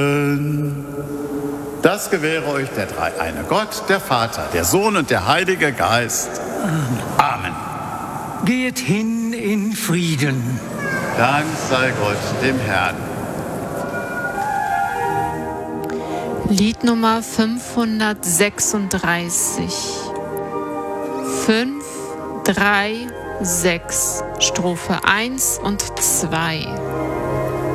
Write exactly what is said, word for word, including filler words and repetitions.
Das gewähre euch der dreieine Gott, der Vater, der Sohn und der Heilige Geist. Amen. Geht hin in Frieden. Dank sei Gott, dem Herrn. Lied Nummer fünfhundertsechsunddreißig. fünf, drei, sechs, Strophe eins und zwei.